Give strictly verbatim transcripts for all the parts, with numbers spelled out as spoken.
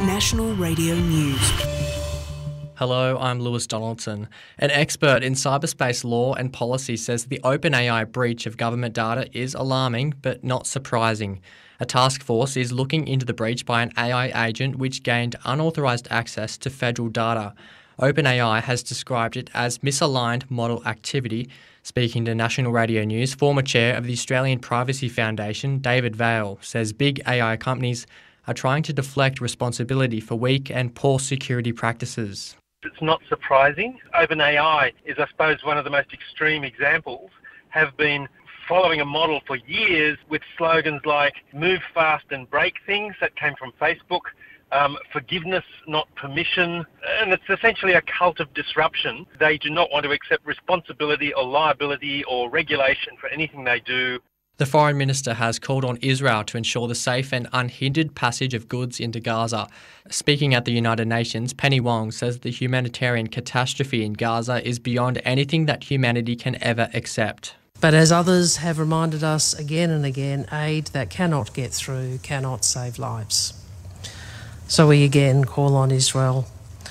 National Radio News. Hello, I'm Lewis Donaldson. An expert in cyberspace law and policy says the OpenAI breach of government data is alarming but not surprising. A task force is looking into the breach by an A I agent which gained unauthorised access to federal data. OpenAI has described it as misaligned model activity. Speaking to National Radio News, former chair of the Australian Privacy Foundation, David Vaile, says big A I companies are trying to deflect responsibility for weak and poor security practices. It's not surprising. OpenAI is, I suppose, one of the most extreme examples, have been following a model for years with slogans like move fast and break things that came from Facebook, um, forgiveness, not permission, and it's essentially a cult of disruption. They do not want to accept responsibility or liability or regulation for anything they do. The Foreign Minister has called on Israel to ensure the safe and unhindered passage of goods into Gaza. Speaking at the United Nations, Penny Wong says the humanitarian catastrophe in Gaza is beyond anything that humanity can ever accept. But as others have reminded us again and again, aid that cannot get through cannot save lives. So we again call on Israel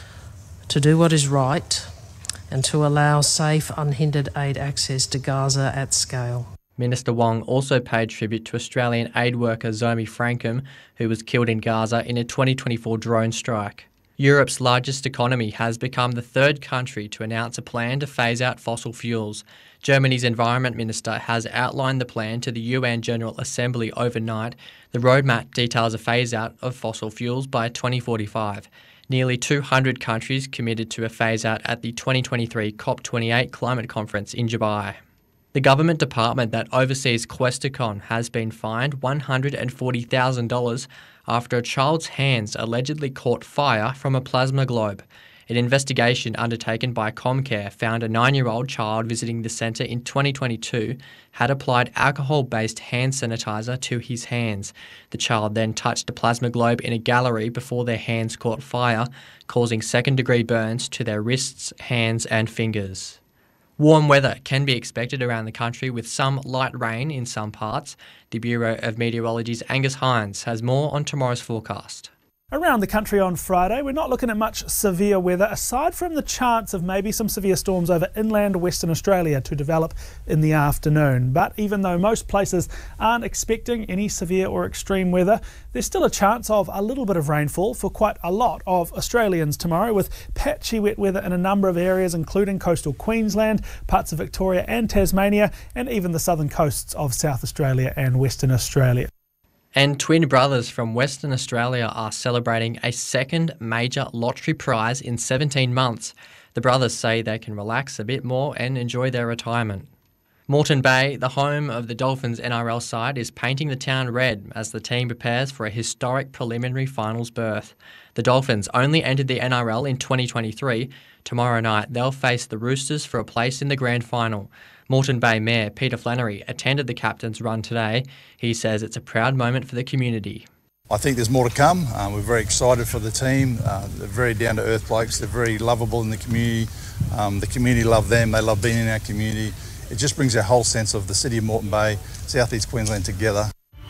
to do what is right and to allow safe, unhindered aid access to Gaza at scale. Minister Wong also paid tribute to Australian aid worker Zomi Frankham, who was killed in Gaza in a twenty twenty-four drone strike. Europe's largest economy has become the third country to announce a plan to phase out fossil fuels. Germany's Environment Minister has outlined the plan to the U N General Assembly overnight. The roadmap details a phase-out of fossil fuels by twenty forty-five. Nearly two hundred countries committed to a phase-out at the twenty twenty-three COP twenty-eight climate conference in Dubai. The government department that oversees Questacon has been fined one hundred forty thousand dollars after a child's hands allegedly caught fire from a plasma globe. An investigation undertaken by Comcare found a nine-year-old child visiting the centre in twenty twenty-two had applied alcohol-based hand sanitizer to his hands. The child then touched a plasma globe in a gallery before their hands caught fire, causing second-degree burns to their wrists, hands and fingers. Warm weather can be expected around the country with some light rain in some parts. The Bureau of Meteorology's Angus Hines has more on tomorrow's forecast. Around the country on Friday, we're not looking at much severe weather, aside from the chance of maybe some severe storms over inland Western Australia to develop in the afternoon. But even though most places aren't expecting any severe or extreme weather, there's still a chance of a little bit of rainfall for quite a lot of Australians tomorrow, with patchy wet weather in a number of areas, including coastal Queensland, parts of Victoria and Tasmania, and even the southern coasts of South Australia and Western Australia. And twin brothers from Western Australia are celebrating a second major lottery prize in seventeen months. The brothers say they can relax a bit more and enjoy their retirement. Moreton Bay, the home of the Dolphins N R L side, is painting the town red as the team prepares for a historic preliminary finals berth. The Dolphins only entered the N R L in twenty twenty-three. Tomorrow night they'll face the Roosters for a place in the grand final. Moreton Bay Mayor Peter Flannery attended the captain's run today. He says it's a proud moment for the community. I think there's more to come. Um, we're very excited for the team. Uh, they're very down-to-earth blokes. They're very lovable in the community. Um, the community love them. They love being in our community. It just brings our whole sense of the city of Moreton Bay, South East Queensland together.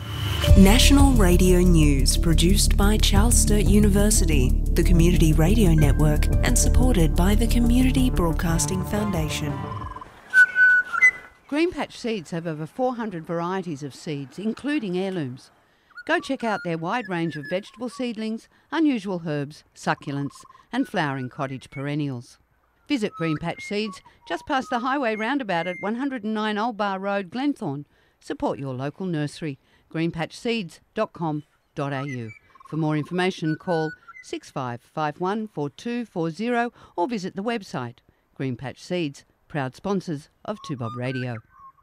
National Radio News, produced by Charles Sturt University, the Community Radio Network, and supported by the Community Broadcasting Foundation. Greenpatch Seeds have over four hundred varieties of seeds, including heirlooms. Go check out their wide range of vegetable seedlings, unusual herbs, succulents and flowering cottage perennials. Visit Greenpatch Seeds just past the highway roundabout at one oh nine Old Bar Road, Glenthorne. Support your local nursery, greenpatch seeds dot com dot a u. For more information, call six five five one four two four zero or visit the website. Greenpatch Seeds, proud sponsors of two Bob Radio.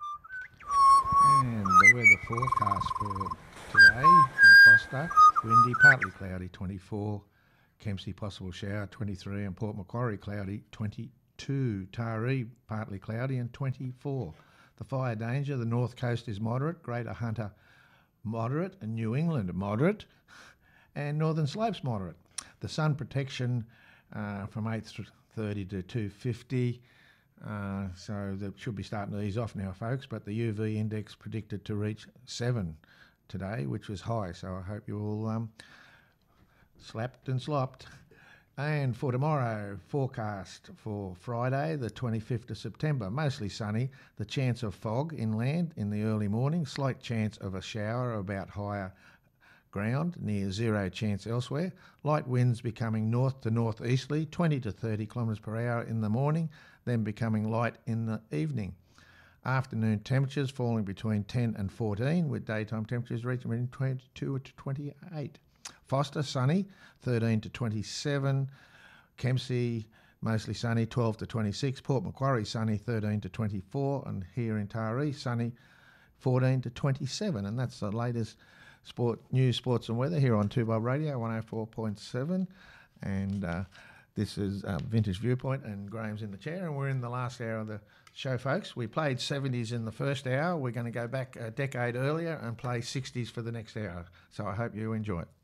And the weather forecast for today, Foster, windy, partly cloudy, twenty-four. Kempsey, possible shower, twenty-three. And Port Macquarie, cloudy, twenty-two. Taree, partly cloudy, and twenty-four. The fire danger, the north coast is moderate, Greater Hunter moderate, and New England moderate, and Northern Slopes moderate. The sun protection uh, from eight thirty to two fifty. Uh, so that should be starting to ease off now, folks, but the U V index predicted to reach seven today, which was high, so I hope you all um, Slapped and slopped. And for tomorrow, forecast for Friday, the twenty-fifth of September, mostly sunny, the chance of fog inland in the early morning, slight chance of a shower about higher ground, near zero chance elsewhere, light winds becoming north to northeasterly, twenty to thirty kilometres per hour in the morning, then becoming light in the evening. Afternoon temperatures falling between ten and fourteen, with daytime temperatures reaching between twenty-two to twenty-eight. Foster, sunny, thirteen to twenty-seven. Kempsey, mostly sunny, twelve to twenty-six. Port Macquarie, sunny, thirteen to twenty-four. And here in Taree, sunny, fourteen to twenty-seven. And that's the latest sport news, sports and weather here on two Bob Radio, one oh four point seven. And uh, this is uh, Vintage Viewpoint, and Graham's in the chair, and we're in the last hour of the show, folks. We played seventies in the first hour. We're going to go back a decade earlier and play sixties for the next hour. So I hope you enjoy it.